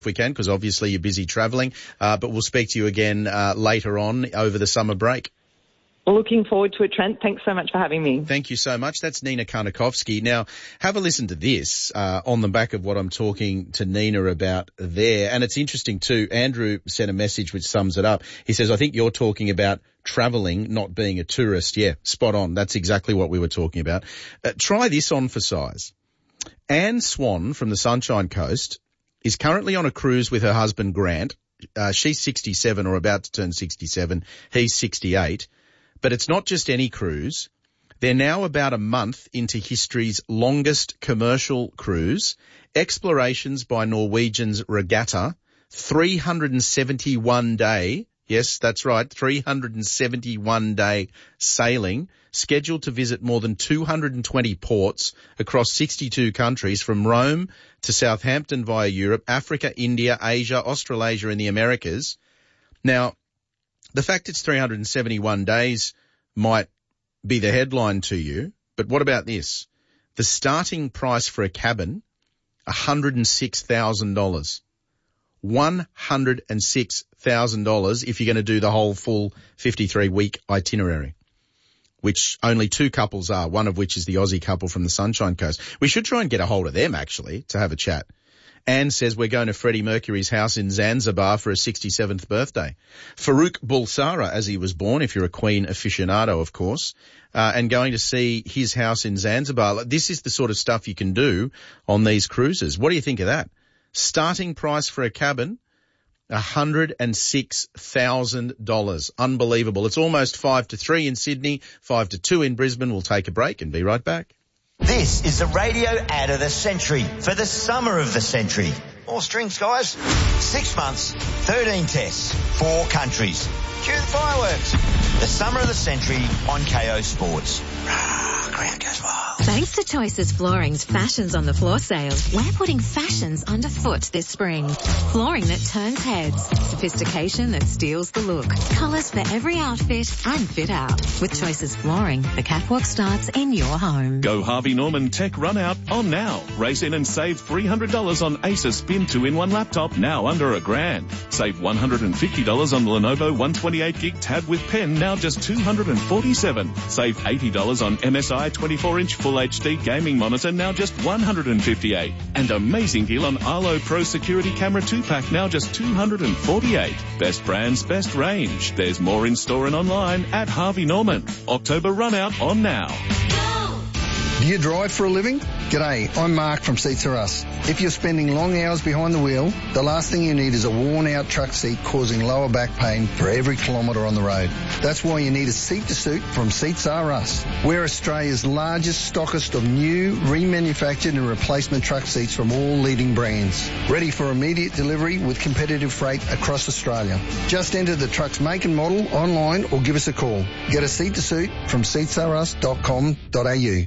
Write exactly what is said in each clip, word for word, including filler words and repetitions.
if we can, because obviously you're busy travelling. Uh, but we'll speak to you again uh, later on over the summer break. Looking forward to it, Trent. Thanks so much for having me. Thank you so much. That's Nina Karnikovsky. Now, have a listen to this uh, on the back of what I'm talking to Nina about there. And it's interesting too. Andrew sent a message which sums it up. He says, I think you're talking about travelling, not being a tourist. Yeah, spot on. That's exactly what we were talking about. Uh, try this on for size. Anne Swan from the Sunshine Coast is currently on a cruise with her husband, Grant. Uh, she's sixty-seven or about to turn sixty-seven. He's sixty-eight. But it's not just any cruise. They're now about a month into history's longest commercial cruise. Explorations by Norwegian's Regatta, three hundred seventy-one day, yes, that's right, three hundred seventy-one day sailing, scheduled to visit more than two hundred twenty ports across sixty-two countries, from Rome to Southampton via Europe, Africa, India, Asia, Australasia and the Americas. Now, the fact it's three hundred seventy-one days might be the headline to you, but what about this? The starting price for a cabin, one hundred six thousand dollars. one hundred six thousand dollars if you're going to do the whole full fifty-three week itinerary, which only two couples are, one of which is the Aussie couple from the Sunshine Coast. We should try and get a hold of them, actually, to have a chat. Anne says we're going to Freddie Mercury's house in Zanzibar for his sixty-seventh birthday. Farouk Bulsara, as he was born, if you're a Queen aficionado, of course, uh, and going to see his house in Zanzibar. This is the sort of stuff you can do on these cruises. What do you think of that? Starting price for a cabin, one hundred six thousand dollars. Unbelievable. It's almost five to three in Sydney, five to two in Brisbane. We'll take a break and be right back. This is the radio ad of the century for the summer of the century. More strings, guys. Six months, thirteen tests, four countries. Cue the fireworks. The summer of the century on K O Sports. Ground goes wild. Thanks to Choices Flooring's Fashions on the Floor sale, we're putting fashions underfoot this spring. Flooring that turns heads, sophistication that steals the look, colours for every outfit and fit out. With Choices Flooring, the catwalk starts in your home. Go Harvey Norman Tech Run Out on now. Race in and save three hundred dollars on Asus Spin two in one laptop, now under a grand. Save one hundred fifty dollars on the Lenovo one twenty-eight gig tab with pen, now just two hundred forty-seven dollars. Save eighty dollars on M S I twenty-four inch Full H D gaming monitor, now just one hundred fifty-eight dollars. And amazing deal on Arlo Pro Security Camera two pack, now just two hundred forty-eight dollars. Best brands, best range. There's more in store and online at Harvey Norman. October run out on now. Do you drive for a living? G'day, I'm Mark from Seats Are Us. If you're spending long hours behind the wheel, the last thing you need is a worn-out truck seat causing lower back pain for every kilometre on the road. That's why you need a seat to suit from Seats Are Us. We're Australia's largest stockist of new, remanufactured and replacement truck seats from all leading brands. Ready for immediate delivery with competitive freight across Australia. Just enter the truck's make and model online or give us a call. Get a seat to suit from seats are us dot com dot a u.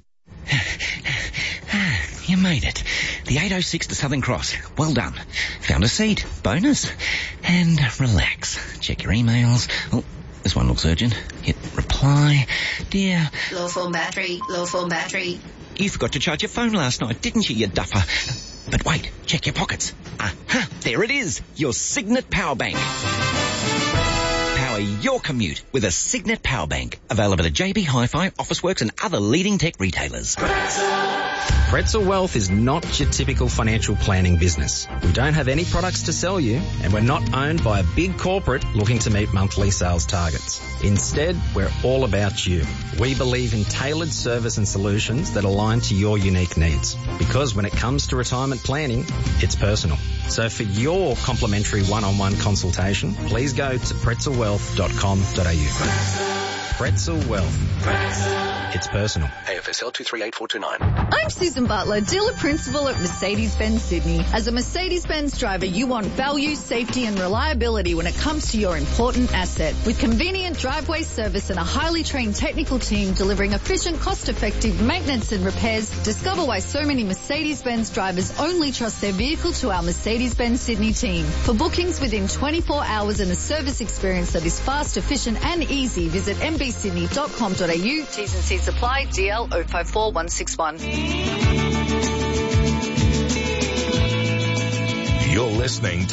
You made it. The eight oh six to Southern Cross. Well done. Found a seat. Bonus. And relax. Check your emails. Oh, this one looks urgent. Hit reply. Dear. Low form battery. Low form battery. You forgot to charge your phone last night, didn't you, you duffer? But wait. Check your pockets. Aha. There it is. Your Signet Power Bank. Power your commute with a Signet Power Bank. Available at J B Hi-Fi, Officeworks and other leading tech retailers. Pretzel Wealth is not your typical financial planning business. We don't have any products to sell you, and we're not owned by a big corporate looking to meet monthly sales targets. Instead, we're all about you. We believe in tailored service and solutions that align to your unique needs. Because when it comes to retirement planning, it's personal. So for your complimentary one-on-one consultation, please go to pretzel wealth dot com dot a u. Pretzel Wealth. It's personal. A F S L two three eight four two nine. I'm Susan Butler, dealer principal at Mercedes-Benz Sydney. As a Mercedes-Benz driver, you want value, safety and reliability when it comes to your important asset. With convenient driveway service and a highly trained technical team delivering efficient, cost-effective maintenance and repairs, discover why so many Mercedes-Benz drivers only trust their vehicle to our Mercedes-Benz Sydney team. For bookings within twenty-four hours and a service experience that is fast, efficient and easy, visit m b sydney dot com dot a u. T's and C's apply. D L zero five four one six one. You're listening to